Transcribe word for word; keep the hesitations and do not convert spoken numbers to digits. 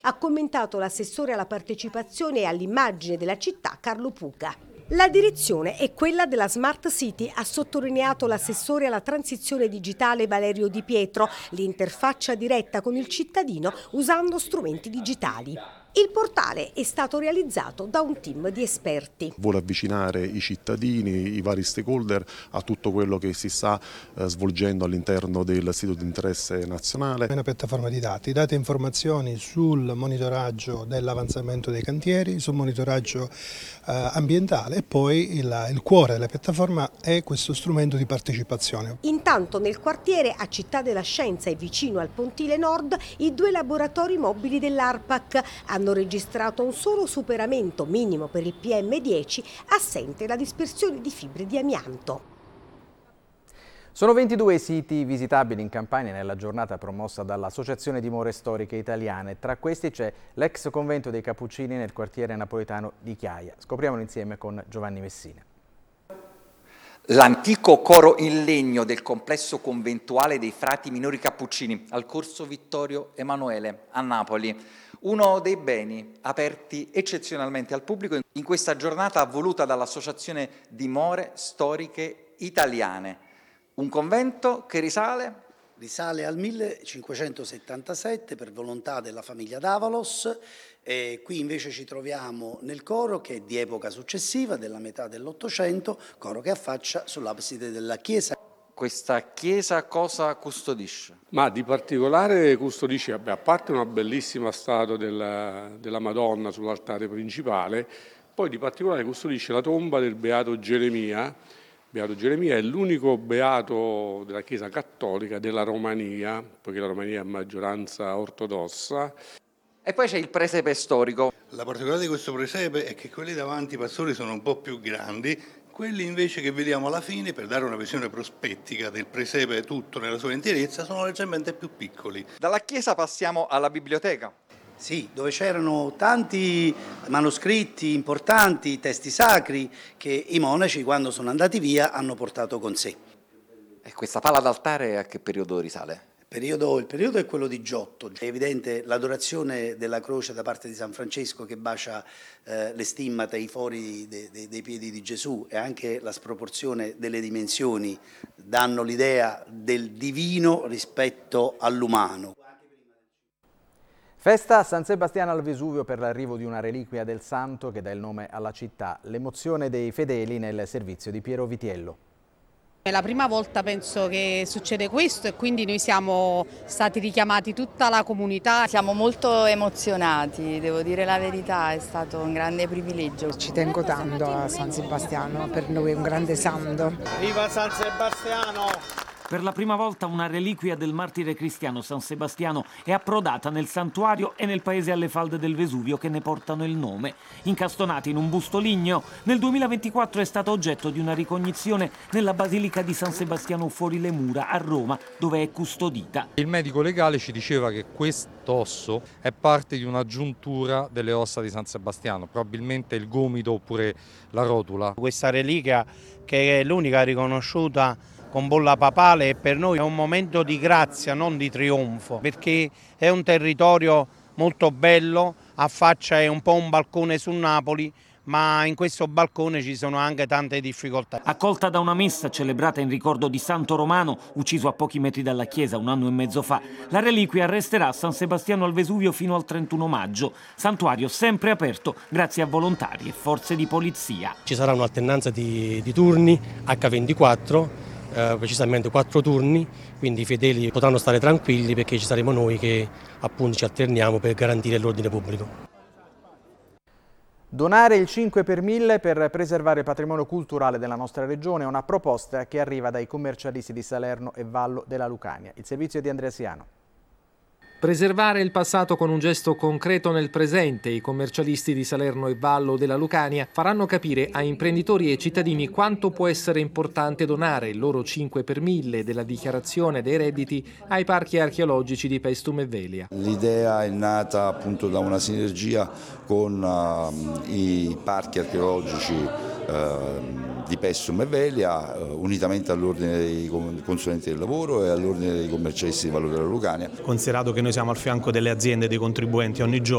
Ha commentato l'assessore alla partecipazione e all'immagine della città Carlo Puca. La direzione è quella della Smart City, ha sottolineato l'assessore alla transizione digitale Valerio Di Pietro, l'interfaccia diretta con il cittadino usando strumenti digitali. Il portale è stato realizzato da un team di esperti. Vuole avvicinare i cittadini, i vari stakeholder a tutto quello che si sta eh, svolgendo all'interno del sito di interesse nazionale. È una piattaforma di dati, date informazioni sul monitoraggio dell'avanzamento dei cantieri, sul monitoraggio eh, ambientale e poi il, il cuore della piattaforma è questo strumento di partecipazione. Intanto nel quartiere a Città della Scienza e vicino al Pontile Nord i due laboratori mobili dell'ARPAC hanno registrato un solo superamento minimo per il P M dieci, assente la dispersione di fibre di amianto. Sono ventidue i siti visitabili in Campania nella giornata promossa dall'Associazione Dimore Storiche Italiane. Tra questi c'è l'ex convento dei Cappuccini nel quartiere napoletano di Chiaia. Scopriamolo insieme con Giovanni Messina. L'antico coro in legno del complesso conventuale dei frati minori Cappuccini al Corso Vittorio Emanuele a Napoli. Uno dei beni aperti eccezionalmente al pubblico in questa giornata voluta dall'Associazione Dimore Storiche Italiane. Un convento che risale? Risale al millecinquecentosettantasette per volontà della famiglia Davalos. E qui invece ci troviamo nel coro che è di epoca successiva, della metà dell'Ottocento, coro che affaccia sull'abside della chiesa. Questa chiesa cosa custodisce? Ma di particolare custodisce, vabbè, a parte una bellissima statua della, della Madonna sull'altare principale, poi di particolare custodisce la tomba del Beato Geremia. Beato Geremia è l'unico beato della Chiesa Cattolica della Romania, poiché la Romania è a maggioranza ortodossa. E poi c'è il presepe storico. La particolarità di questo presepe è che quelli davanti, i pastori, sono un po' più grandi, quelli invece che vediamo alla fine, per dare una visione prospettica del presepe tutto nella sua interezza, sono leggermente più piccoli. Dalla chiesa passiamo alla biblioteca. Sì, dove c'erano tanti manoscritti importanti, testi sacri, che i monaci, quando sono andati via, hanno portato con sé. E questa pala d'altare a che periodo risale? Il periodo, il periodo è quello di Giotto. È evidente l'adorazione della croce da parte di San Francesco che bacia eh, le stimmate, i fori de, de, dei piedi di Gesù, e anche la sproporzione delle dimensioni danno l'idea del divino rispetto all'umano. Festa a San Sebastiano al Vesuvio per l'arrivo di una reliquia del santo che dà il nome alla città. L'emozione dei fedeli nel servizio di Piero Vitiello. È la prima volta penso che succede questo e quindi noi siamo stati richiamati, tutta la comunità. Siamo molto emozionati, devo dire la verità, è stato un grande privilegio. Ci tengo tanto a San Sebastiano, per noi è un grande santo. Viva San Sebastiano! Per la prima volta una reliquia del martire cristiano San Sebastiano è approdata nel santuario e nel paese alle falde del Vesuvio che ne portano il nome. Incastonata in un busto ligneo, nel duemilaventiquattro è stata oggetto di una ricognizione nella Basilica di San Sebastiano fuori le mura a Roma, dove è custodita. Il medico legale ci diceva che quest'osso è parte di una giuntura delle ossa di San Sebastiano, probabilmente il gomito oppure la rotula. Questa reliquia, che è l'unica riconosciuta con bolla papale, e per noi è un momento di grazia, non di trionfo, perché è un territorio molto bello, affaccia è un po' un balcone su Napoli, ma in questo balcone ci sono anche tante difficoltà. Accolta da una messa celebrata in ricordo di Santo Romano, ucciso a pochi metri dalla chiesa un anno e mezzo fa, la reliquia resterà a San Sebastiano al Vesuvio fino al trentuno maggio, santuario sempre aperto grazie a volontari e forze di polizia. Ci sarà un'alternanza di, di turni acca ventiquattro, Eh, precisamente quattro turni, quindi i fedeli potranno stare tranquilli perché ci saremo noi che appunto ci alterniamo per garantire l'ordine pubblico. Donare il cinque per mille per preservare il patrimonio culturale della nostra regione è una proposta che arriva dai commercialisti di Salerno e Vallo della Lucania. Il servizio è di Andrea Siano. Preservare il passato con un gesto concreto nel presente, i commercialisti di Salerno e Vallo della Lucania faranno capire a imprenditori e cittadini quanto può essere importante donare il loro cinque per mille della dichiarazione dei redditi ai parchi archeologici di Paestum e Velia. L'idea è nata appunto da una sinergia con uh, i parchi archeologici uh, di Paestum e Velia, uh, unitamente all'ordine dei consulenti del lavoro e all'ordine dei commercialisti di Vallo della Lucania. Considerato che noi siamo al fianco delle aziende e dei contribuenti ogni giorno,